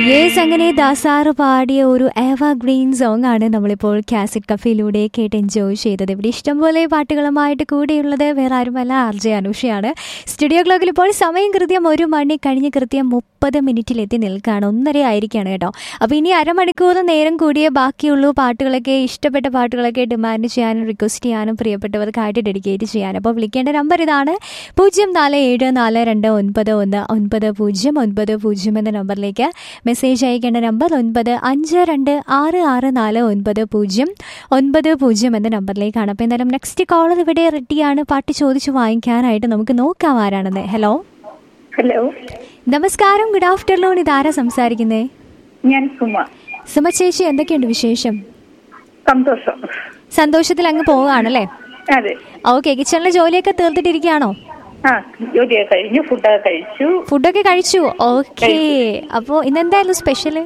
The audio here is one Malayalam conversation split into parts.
യേസ്, അങ്ങനെ ദാസാറ് പാടിയ ഒരു എവർഗ്രീൻ സോങ് ആണ് നമ്മളിപ്പോൾ കാസറ്റ് കഫേയിലൂടെ കേട്ട് എൻജോയ് ചെയ്തത്. ഇവിടെ ഇഷ്ടംപോലെ പാട്ടുകളുമായിട്ട് കൂടെയുള്ളത് വേറെ ആരുമല്ല, RJ അനുഷയാണ്. സ്റ്റുഡിയോ ക്ലോക്കിൽ ഇപ്പോൾ സമയം കൃത്യം 1 മണി കഴിഞ്ഞ് കൃത്യം 30 മിനിറ്റിലെത്തി നിൽക്കുകയാണ്. 1:30 ആയിരിക്കുകയാണ് കേട്ടോ. അപ്പോൾ ഇനി അരമണിക്കൂർ നേരം കൂടിയേ ബാക്കിയുള്ളൂ. പാട്ടുകളൊക്കെ, ഇഷ്ടപ്പെട്ട പാട്ടുകളൊക്കെ ഡിമാൻഡ് ചെയ്യാനും റിക്വസ്റ്റ് ചെയ്യാനും പ്രിയപ്പെട്ടവർക്കായിട്ട് ഡെഡിക്കേറ്റ് ചെയ്യാനും. അപ്പോൾ വിളിക്കേണ്ട നമ്പർ ഇതാണ് 0474291990 എന്ന നമ്പറിലേക്ക് മെസ്സേജ് അയക്കേണ്ട നമ്പർ 9526649090 എന്ന നമ്പറിലേക്കാണ്. അപ്പോൾ എന്തായാലും നെക്സ്റ്റ് കോളർ ഇവിടെ റെഡിയാണ് പാട്ട് ചോദിച്ചു വാങ്ങിക്കാനായിട്ട്. നമുക്ക് നോക്കാം ആരാണെന്ന്. ഹലോ ഹലോ, നമസ്കാരം, ഗുഡ് ആഫ്റ്റർനൂൺ. ഇതാരാ സംസാരിക്കുന്നേ? ഞാൻ സുമ. സുമ ചേച്ചി, എന്തൊക്കെയുണ്ട് വിശേഷം? സന്തോഷം. സന്തോഷത്തിൽ അങ്ങ് പോവുകയാണല്ലേ? അതെ. ഓക്കെ, കിച്ചണിലെ ജോലിയൊക്കെ തീർത്തിട്ടിരിക്കുകയാണോ? ജോലിയൊക്കെ കഴിഞ്ഞു, ഫുഡൊക്കെ കഴിച്ചു. ഓക്കെ, അപ്പോൾ ഇന്നെന്തായാലും സ്പെഷ്യല്?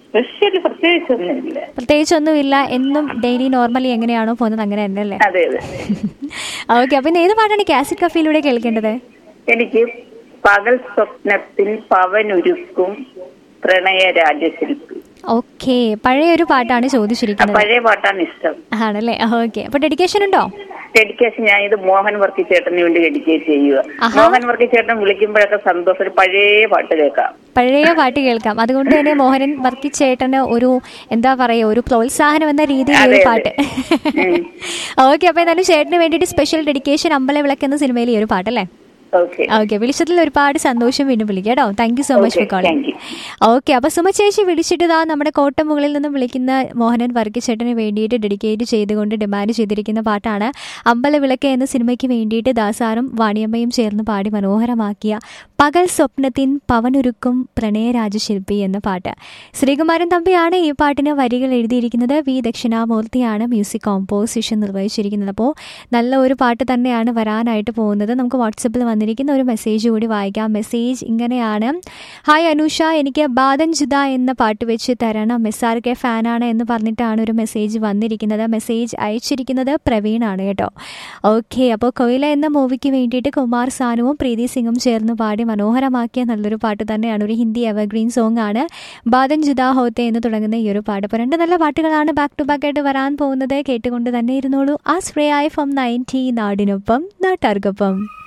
പ്രത്യേകിച്ചൊന്നുമില്ല, എന്നും ഡെയിലി നോർമലി എങ്ങനെയാണോ പോകുന്നത് അങ്ങനെ തന്നെ അല്ലേ? അതെ അതെ. ഓക്കെ, അപ്പൊ ഇന്ന് ഏത് പാട്ടാണ് കാസറ്റ് കഫേയിലൂടെ കേൾക്കേണ്ടത്? എനിക്ക് പകൽ സ്വപ്നത്തിൽ പവനൊരുക്കും പ്രണയ രാജശില്പി. ഓക്കെ, പഴയ ഒരു പാട്ടാണ് ചോദിച്ചിരിക്കുന്നത്. പഴയ പാട്ടാണ് ഇഷ്ടം. ആണല്ലേ? ഓക്കെ, അപ്പൊ ഡെഡിക്കേഷൻ ഉണ്ടോ? ഡെഡിക്കേഷൻ ഞാൻ ഇത് മോഹൻ വർക്കി ചേട്ടന് വേണ്ടി ഡെഡിക്കേറ്റ് ചെയ്യുക. മോഹൻ വർക്കി ചേട്ടൻ വിളിക്കുമ്പോഴൊക്കെ സന്തോഷം, പഴയ പാട്ട് കേൾക്കാം. പഴയ പാട്ട് കേൾക്കാം. അതുകൊണ്ട് തന്നെ മോഹനൻ വർക്കി ചേട്ടന് ഒരു എന്താ പറയാ, ഒരു പ്രോത്സാഹനം എന്ന രീതിയിൽ ഒരു പാട്ട്. ഓക്കെ, അപ്പൊ എന്തായാലും ചേട്ടന് വേണ്ടിയിട്ട് സ്പെഷ്യൽ ഡെഡിക്കേഷൻ അമ്പലവിളക്ക് എന്ന സിനിമയിലെ ഒരു പാട്ടല്ലേ? ഓക്കെ, വിളിച്ചതിൽ ഒരുപാട് സന്തോഷം. വീണ്ടും വിളിക്കാം കേട്ടോ. Thank you so much for calling. Okay, അപ്പൊ സുമ ചേച്ചി വിളിച്ചിട്ട് നമ്മുടെ കോട്ടമുകളിൽ നിന്നും വിളിക്കുന്ന മോഹനൻ വർക്കി ചേട്ടന് വേണ്ടിയിട്ട് ഡെഡിക്കേറ്റ് ചെയ്തുകൊണ്ട് ഡിമാൻഡ് ചെയ്തിരിക്കുന്ന പാട്ടാണ് അമ്പലവിളക്ക് എന്ന സിനിമയ്ക്ക് വേണ്ടിയിട്ട് ദാസാറും വാണിയമ്മയും ചേർന്ന് പാടി മനോഹരമാക്കിയ പകൽ സ്വപ്നത്തിൻ പവനൊരുക്കും പ്രണയ രാജശില്പി എന്ന പാട്ട്. ശ്രീകുമാരൻ തമ്പിയാണ് ഈ പാട്ടിന് വരികൾ എഴുതിയിരിക്കുന്നത്. V ദക്ഷിണാമൂർത്തിയാണ് music composition നിർവഹിച്ചിരിക്കുന്നത്. അപ്പോൾ നല്ല ഒരു പാട്ട് തന്നെയാണ് വരാനായിട്ട് പോകുന്നത്. നമുക്ക് വാട്സപ്പിൽ വന്നിരിക്കുന്ന ഒരു മെസ്സേജ് കൂടി വായിക്കാം. മെസ്സേജ് ഇങ്ങനെയാണ്: ഹായ് അനുഷ, എനിക്ക് ബാദൻ ജുദ എന്ന പാട്ട് വെച്ച് തരണം. SRK ഫാനാണ് എന്ന് പറഞ്ഞിട്ടാണ് ഒരു മെസ്സേജ് വന്നിരിക്കുന്നത്. മെസ്സേജ് അയച്ചിരിക്കുന്നത് പ്രവീണാണ് കേട്ടോ. ഓക്കെ, അപ്പോൾ കൊയില എന്ന മൂവിക്ക് വേണ്ടിയിട്ട് കുമാർ സാനുവും പ്രീതി സിംഗും ചേർന്ന് പാടി മനോഹരമാക്കിയ നല്ലൊരു പാട്ട് തന്നെയാണ്. ഒരു ഹിന്ദി എവർഗ്രീൻ സോങ് ആണ് ബാദൻ ജുദാ ഹോത്തെ എന്ന് തുടങ്ങുന്ന ഈ ഒരു പാട്ട്. അപ്പോൾ 2 നല്ല പാട്ടുകളാണ് ബാക്ക് ടു ബാക്ക് ആയിട്ട് വരാൻ പോകുന്നത്. കേട്ടുകൊണ്ട് തന്നെ ഇരുന്നോളൂ. ആ ശ്രേയായ ഫ്രം 90 നാടിനൊപ്പം നാട്ടാർക്കൊപ്പം.